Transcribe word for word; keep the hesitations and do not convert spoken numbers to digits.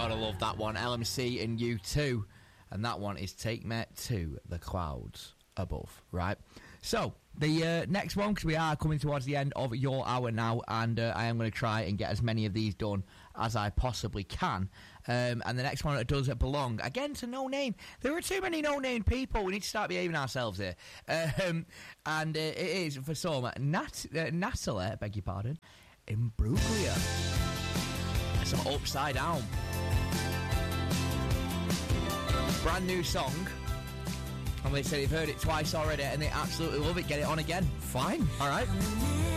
God, I love that one. L M C and U two. And that one is Take Me to the Clouds Above, right? So, the uh, next one, because we are coming towards the end of your hour now, and uh, I am going to try and get as many of these done as I possibly can. Um, and the next one that does belong, again, to No Name. There are too many No Name people. We need to start behaving ourselves here. Um, and uh, it is, for some, Nat- uh, Natalie, I beg your pardon, Imbruglia. Some Upside Down. Brand new song, and they say they've heard it twice already and they absolutely love it. Get it on again. Fine, alright.